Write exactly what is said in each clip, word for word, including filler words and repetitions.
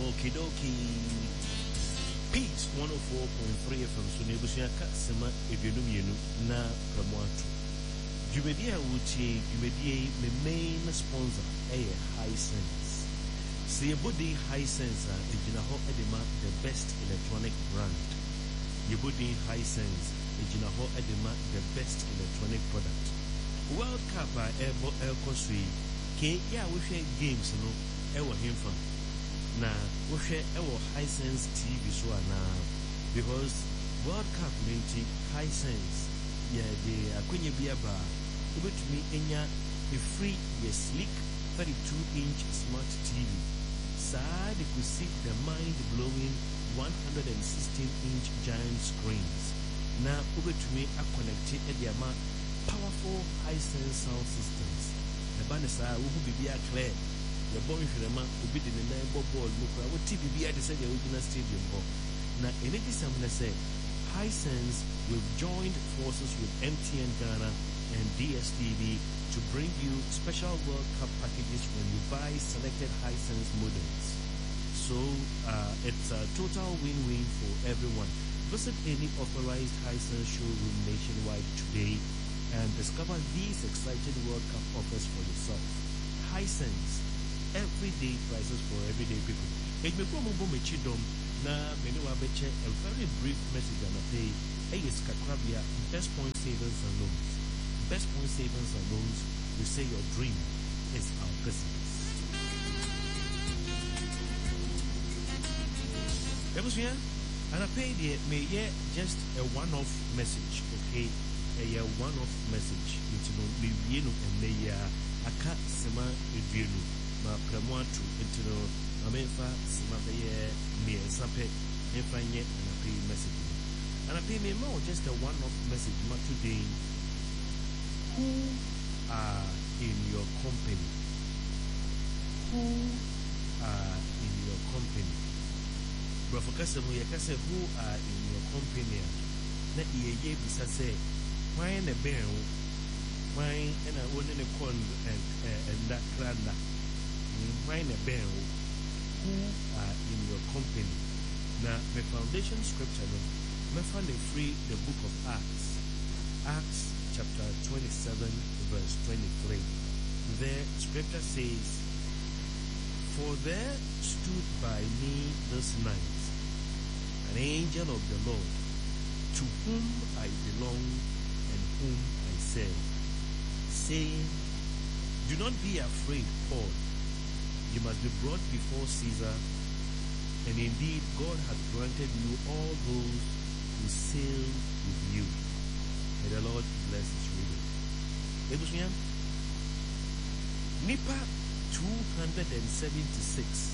Okie dokie. Peace one oh four point three F M. So nebusiaka sema ebienum yenu na pramoatu. Jumedi a wuti, jumedi me main sponsor eye Hisense. See body Hisense a ejina ho edema the best electronic brand. Your body Hisense ejina ho edema the best electronic product. World Cup by Airbo Aircosui. Ke ya we share games no ewo himfa. Na we share ewo Hisense T V so na because World Cup ninety Hisense yeah the akunye biaba ubetumi enya a free ye sleek thirty-two inch smart T V. Sa they could see the mind-blowing one hundred sixteen inch giant screens. Na ubetumi a connected ediama powerful Hisense sound systems. The banner will be clear. The boy Shirama will be the nine ball look. I would T V be at the original stadium. Now, in it is something say Hisense will join forces with M T N Ghana and D S T V to bring you special World Cup packages when you buy selected Hisense models. So uh, it's a total win-win for everyone. Visit any authorized Hisense showroom nationwide today and discover these exciting World Cup offers for yourself. Hisense, everyday prices for everyday people. A very brief message on a pay. Is Kakrabia, Best Point Savings and Loans. Best Point Savings and Loans, we say your dream is our business. And I pay the may yeah just a one-off message, okay? A one-off message into no Liviano and Maya Aka Sema Liviano, Ma Pramoatu into no Amefa Simabaya near Sape, Efanye, and I pay message. And I pay me more just a one-off message, but today, who are in your company? Who are in your company? But for customer, you can say who are in your company. Let the ye be say. Why in a bear? Why in a one in a corn and that cranda? Why in a bear? Who are in your company? Now, the foundation scripture, I found a free the book of Acts, Acts chapter twenty-seven, verse twenty-three. There, scripture says, "For there stood by me this night an angel of the Lord, to whom I belong and whom I serve, saying, Do not be afraid, Paul. You must be brought before Caesar, and indeed God has granted you all those who sail with you." May the Lord bless his reading. Ebusua, Nipa two hundred seventy-six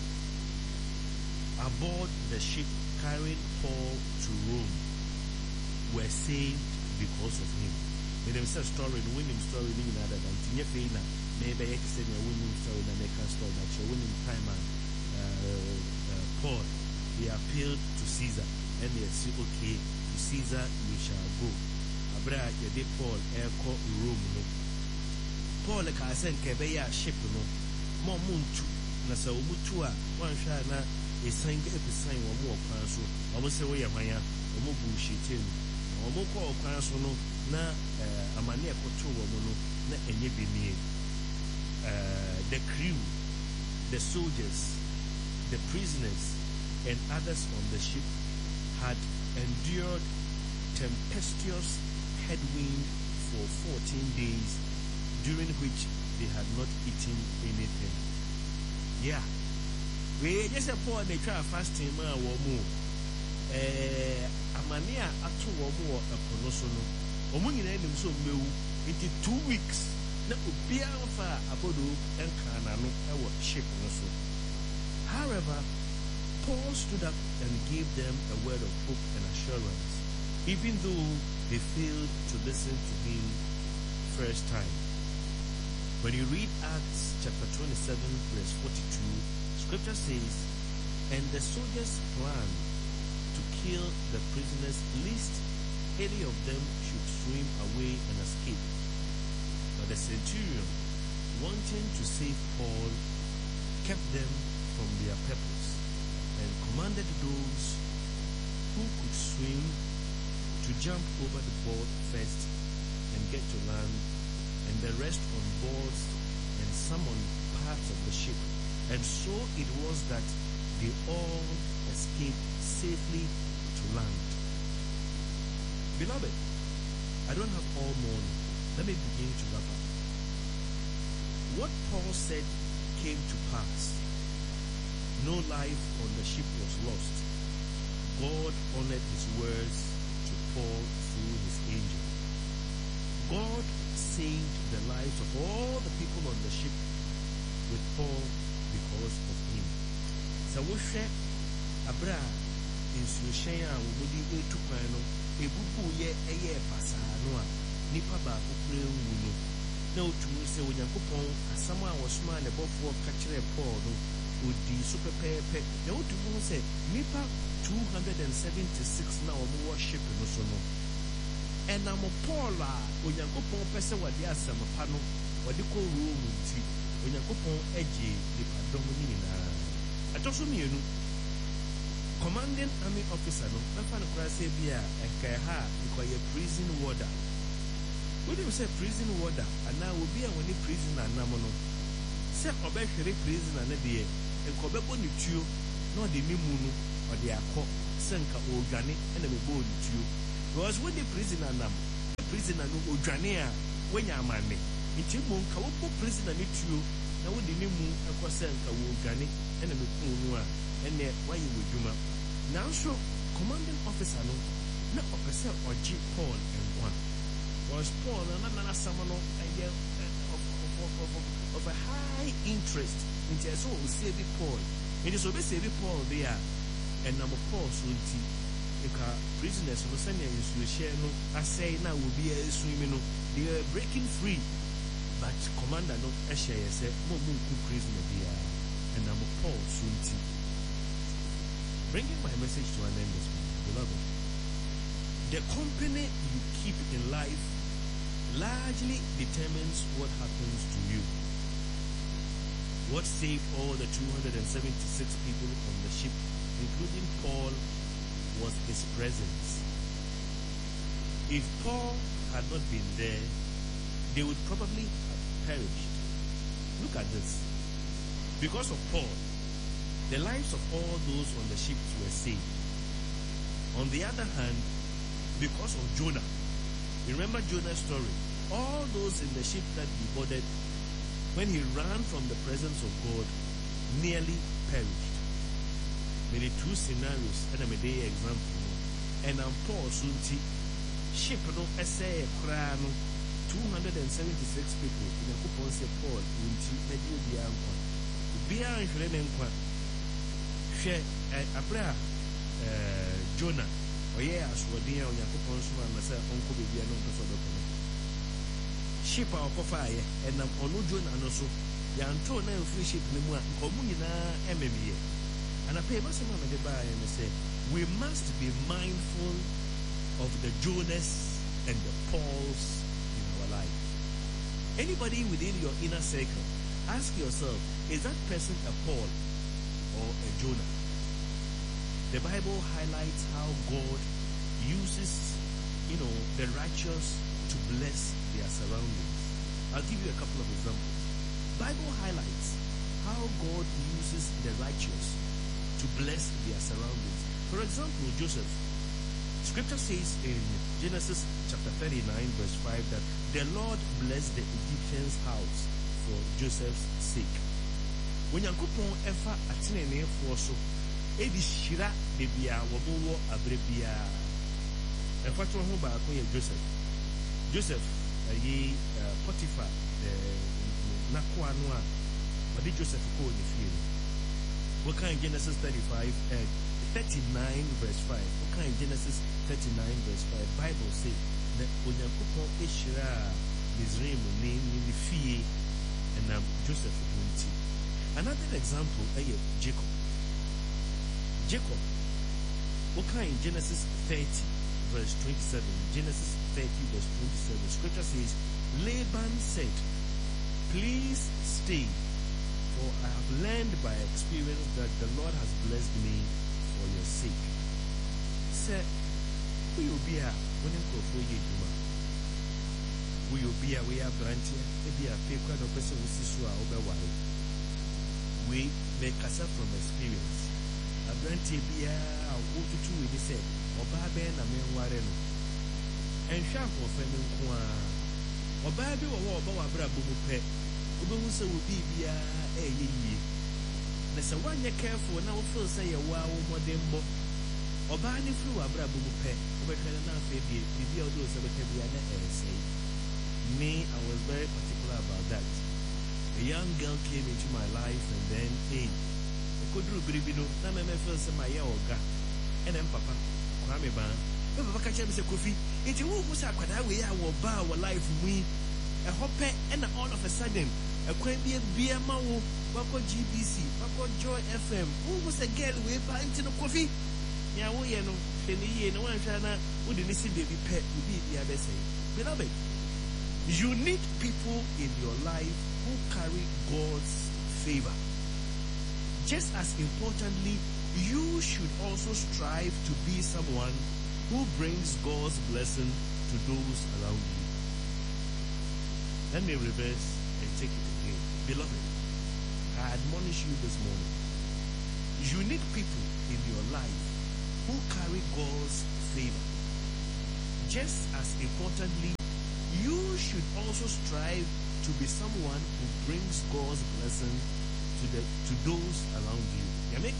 aboard the ship carrying Paul to Rome were saved because of him. When they say story, the winning story, in other than Tinya Fena, maybe I said a winning story, and I can story that you're winning time. Paul, they appealed to Caesar, and they said, "Okay, to Caesar you shall go." Abra, you did Paul, air call Rome. No, Paul, like I said, Kebeya ship, no, more moon two, Nasa Umutua, one shana, a sign, a sign, or more council, almost say, "We are Maya, or more bullshit." Omoko okwanso no na amane ekoto wo no na enye benie the crew, the soldiers, the prisoners and others on the ship had endured tempestuous headwind for fourteen days, during which they had not eaten anything. Yeah, we just a poor they try fasting ma wo mu eh amania ato wo mo akonoso no omo nyina nim so mewu into two weeks na obia fa abodo enkana no e wo ship no so. However, Paul stood up and gave them a word of hope and assurance, even though they failed to listen to him first time. When you read Acts chapter twenty-seven verse forty-two, scripture says, "And the soldiers planned to kill the prisoners, lest any of them should swim away and escape. But the centurion, wanting to save Paul, kept them from their purpose. and commanded those who could swim to jump over the board first and get to land, and the rest on boards and some on parts of the ship. And so it was that they all escaped safely to land. Beloved, I don't have all morning. Let me begin to wrap up. What Paul said came to pass. No life on the ship was lost. God honored his words to Paul through his angel. God saved the lives of all the people on the ship with Paul because of him. So we share Abra in Sushaya Wudi Etukano, Ebubu ye eye pasanoa, Nipa ba Ukre Wunu. No to say when Yakupon, as someone was man above for catching a Paul, would the super pepe. No to say Nipa two hundred seventy-six now more ship no sono. And I'm a Paula, when Yakupon Pesa what the Asama Pano, what the call room, when Yakupon edgy, Nipa Dominina. I told you, commanding army officer, no, Papa Crasabia, and Kaha, because a prison warder. When you say prison warder, and now will be a winning prison and Namono. Say, Obey prison and a day, and Kobebo Nutu, not the Mimunu or the Ako, Senka or Gani, and a Mebo Nutu. Because when the prisoner Nam, the prisoner no Ujania, when you're man, in Timon, Kawapo prisoner Nutu, now with the Nimu, Ako Senka or Gani, and a Mepunu, and there, why you would do. Now, so, commanding officer, no, not a percent or G. Paul and one. Was Paul and another someone of, of, of a high interest in the soul save Paul. It is always save Paul there, and number four soon tea. Prisoners who send you to share no, I say now will be a swimming. They are breaking free, but Commander no Esha said, Moon prisoner there, and number four soon tea. Bringing my message to an end, beloved. The company you keep in life largely determines what happens to you. What saved all the two hundred seventy-six people on the ship, including Paul, was his presence. If Paul had not been there, they would probably have perished. Look at this. Because of Paul, the lives of all those on the ships were saved. On the other hand, because of Jonah, remember Jonah's story? All those in the ship that he boarded, when he ran from the presence of God, nearly perished. Many two scenarios, and I made an example. And I'm Paul Sunti, ship no essay, crano, two hundred seventy-six people, in a coupon say Paul, Unti, Medio Bianco, Bian Shrenenqua. Abra Jonah, or yes, what dear on Yakupon Suma myself, Uncle Bibia, no person. Ship our fire, and I'm on Jonah and also Yanto now free ship no more, Communina M M E. And I pay some of the buy and say, we must be mindful of the Jonas and the Pauls in our life. Anybody within your inner circle, ask yourself, is that person a Paul or a Jonah? The Bible highlights how God uses, you know, the righteous to bless their surroundings. I'll give you a couple of examples. Bible highlights how God uses the righteous to bless their surroundings. For example, Joseph. Scripture says in Genesis chapter thirty-nine verse five that the Lord blessed the Egyptian's house for Joseph's sake. When Yankupon ever atene for so edi shira de bia wobo abrebia e fatwa ho ba ko ye Joseph Joseph ayi Potiphar the nakwa no a odi Joseph ko ni fie we kan Genesis thirty-five uh, thirty-nine verse five we kan Genesis thirty-nine verse five Bible say that Onyankopon e shira Mizraim ni ni fie and um, Joseph twenty. Another example is uh, Jacob. Jacob, okay, in Genesis thirty, verse twenty-seven. Genesis thirty, verse twenty-seven. Scripture says, Laban said, please stay, or I have learned by experience that the Lord has blessed me for your sake. Sir, we will be a winning for you. We will be a way of branching, maybe a paper no person will see so over why. We make us up from experience. A branch be a go to two in the set, or Baben and men warren. And sharp for Femin Kwa, or Baby or Boa Brabu pet, Ubusa will be a ye. There's a one year careful now first say a wow more dembo. Or Barney flew a Brabu pet, over Canada, maybe, maybe all those of a Cabiana say. Me, I was very particular about that. A young girl came into my life and then, hey, I could do Bribino, now my first my yoga, and then Papa, Kwame Ban, Papa catch Mister Kofi, it's a woman who's a way I will bow a life we a hoppe and all of a sudden, a quite be a beer mau, Bako G B C, Bako Joy F M, who was a girl with a into the coffee? Yeah, we know, Penny, no one China would see baby pet would be the other say. Beloved. You need people in your life who carry God's favor. Just as importantly, you should also strive to be someone who brings God's blessing to those around you. Let me reverse and take it again. Beloved, I admonish you this morning. You need people in your life who carry God's favor. Just as importantly, you should also strive to be someone who brings God's blessing to the to those around you.